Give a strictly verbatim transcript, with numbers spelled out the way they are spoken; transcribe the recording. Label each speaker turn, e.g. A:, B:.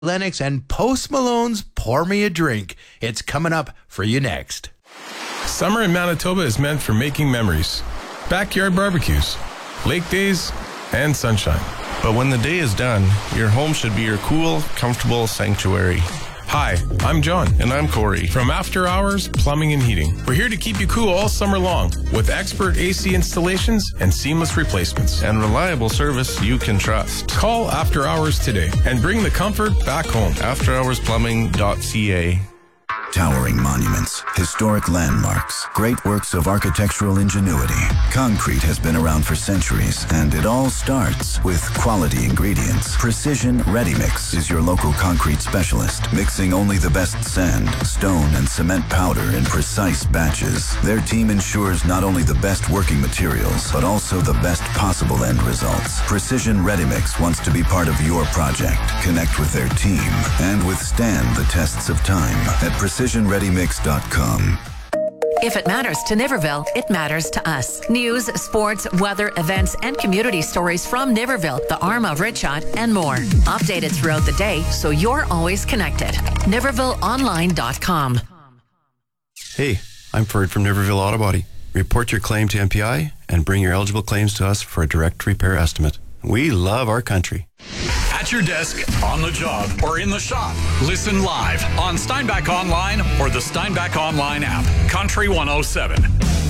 A: Lennox and Post Malone's Pour Me a Drink. It's coming up for you next.
B: Summer in Manitoba is meant for making memories. Backyard barbecues, lake days, and sunshine.
C: But when the day is done, your home should be your cool, comfortable sanctuary.
B: Hi, I'm John.
C: And I'm Corey.
B: From After Hours Plumbing and Heating. We're here to keep you cool all summer long with expert A C installations and seamless replacements.
C: And reliable service you can trust.
B: Call After Hours today and bring the comfort back home.
C: after hours plumbing dot c a.
D: Towering monuments, historic landmarks, great works of architectural ingenuity. Concrete has been around for centuries, and it all starts with quality ingredients. Precision Ready Mix is your local concrete specialist, mixing only the best sand, stone, and cement powder in precise batches. Their team ensures not only the best working materials, but also the best possible end results. Precision Ready Mix wants to be part of your project. Connect with their team and withstand the tests of time at precision ready mix dot com.
E: If it matters to Niverville, it matters to us. News, sports, weather, events, and community stories from Niverville, the arm of Ritshot, and more. Updated throughout the day so you're always connected. Niverville Online dot com.
F: Hey, I'm Ferd from Niverville Auto Body. Report your claim to M P I and bring your eligible claims to us for a direct repair estimate. We love our country.
G: At your desk, on the job, or in the shop. Listen live on Steinbach Online or the Steinbach Online app. Country one oh seven.